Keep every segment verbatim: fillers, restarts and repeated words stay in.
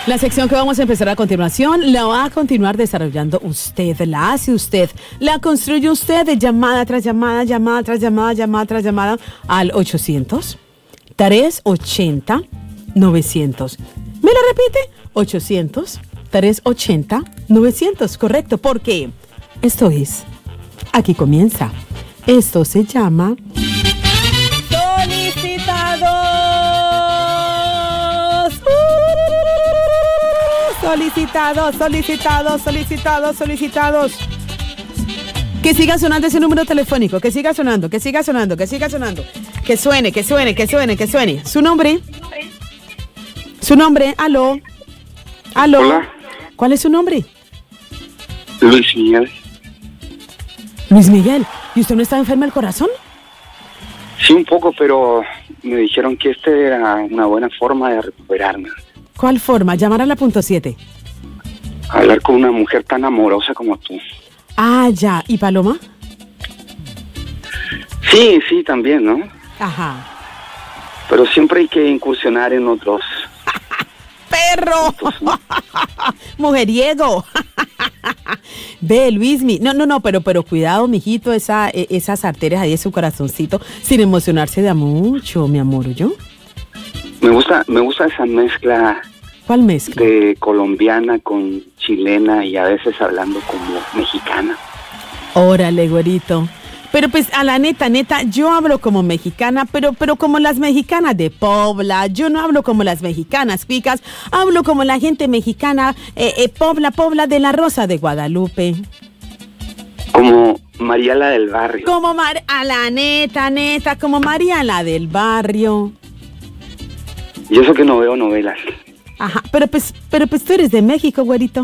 La sección que vamos a empezar a continuación la va a continuar desarrollando usted, la hace usted, la construye usted de llamada tras llamada, llamada tras llamada, llamada tras llamada al ochocientos, trescientos ochenta, novecientos. ¿Me la repite? ochocientos, trescientos ochenta, novecientos, correcto, porque esto es, aquí comienza, esto se llama... Solicitados, solicitados, solicitados, solicitados. Que siga sonando ese número telefónico, que siga sonando, que siga sonando, que siga sonando. Que suene, que suene, que suene, que suene. ¿Su nombre? ¿Su nombre? ¿Aló? ¿Aló? Hola. ¿Cuál es su nombre? Luis Miguel. Luis Miguel. ¿Y usted no está enfermo del corazón? Sí, un poco, pero me dijeron que esta era una buena forma de recuperarme. ¿Cuál forma? Llamar a la punto siete. Hablar con una mujer tan amorosa como tú. Ah, ya. ¿Y Paloma? Sí, sí, también, ¿no? Ajá. Pero siempre hay que incursionar en otros. ¡Perro! ¡Mujeriego! Ve, Luismi. No, no, no, pero, pero cuidado, mijito, esa, esas arterias ahí de su corazoncito, sin emocionarse de a mucho, mi amor, ¿yo? Me gusta, me gusta esa mezcla. ¿Cuál mezcla? De colombiana con chilena y a veces hablando como mexicana. Órale, güerito. Pero pues a la neta, neta, yo hablo como mexicana, pero, pero como las mexicanas de Pobla. Yo no hablo como las mexicanas picas, hablo como la gente mexicana, eh, eh, Pobla, Pobla de la Rosa de Guadalupe. Como María la del barrio. Como Mar a la neta, neta, como María la del barrio. Y eso que no veo novelas. Ajá, pero pues, pero pues tú eres de México, güerito.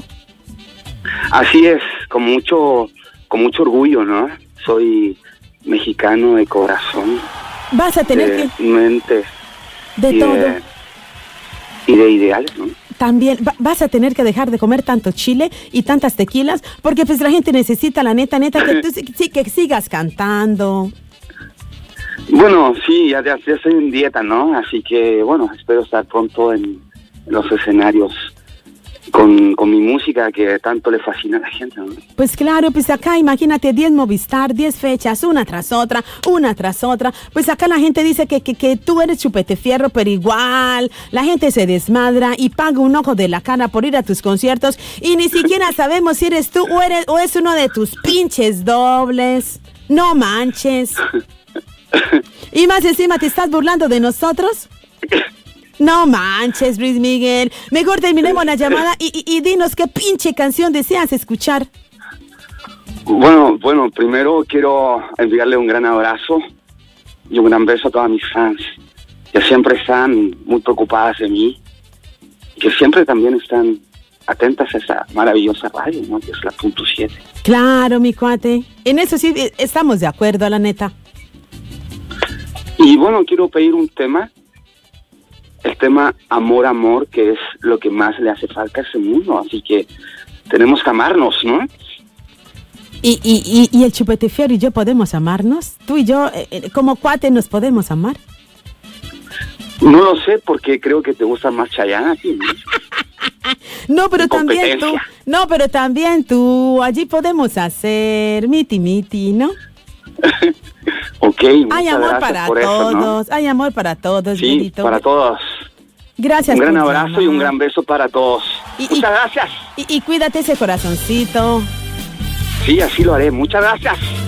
Así es, con mucho, con mucho orgullo, ¿no? Soy mexicano de corazón. Vas a tener de que... mente. De y todo. De, y de ideales, ¿no? También va, vas a tener que dejar de comer tanto chile y tantas tequilas, porque pues la gente necesita, la neta, neta, que tú sí, que sigas cantando. Bueno, sí, ya, ya, ya estoy en dieta, ¿no? Así que, bueno, espero estar pronto en, en los escenarios con, con mi música que tanto le fascina a la gente, ¿no? Pues claro, pues acá imagínate diez Movistar, diez fechas, una tras otra, una tras otra. Pues acá la gente dice que, que, que tú eres chupete fierro, pero igual la gente se desmadra y paga un ojo de la cara por ir a tus conciertos y ni siquiera sabemos si eres tú o, eres, o es uno de tus pinches dobles. No manches. Y más encima te estás burlando de nosotros. No manches, Luis Miguel. Mejor terminemos la llamada y, y, y dinos qué pinche canción deseas escuchar. Bueno, bueno, primero quiero enviarle un gran abrazo y un gran beso a todas mis fans, que siempre están muy preocupadas de mí, y que siempre también están atentas a esa maravillosa radio, ¿no? Que es la punto siete. Claro, mi cuate. En eso sí estamos de acuerdo, la neta. Y bueno, quiero pedir un tema, el tema Amor, Amor, que es lo que más le hace falta a ese mundo, así que tenemos que amarnos, ¿no? ¿Y, y, y, y el chupete fierro y yo podemos amarnos? ¿Tú y yo, eh, como cuate, nos podemos amar? No lo sé, porque creo que te gusta más Chayanne a ti, ¿no? No, pero también tú, no, pero también tú, allí podemos hacer miti miti, ¿no? Ok, hay amor para todos, eso, ¿no? Hay amor para todos, sí, Benito. Para todos. Gracias. Un gran por abrazo llamar. Y un gran beso para todos. Y, Muchas y, gracias. Y, y cuídate ese corazoncito. Sí, así lo haré. Muchas gracias.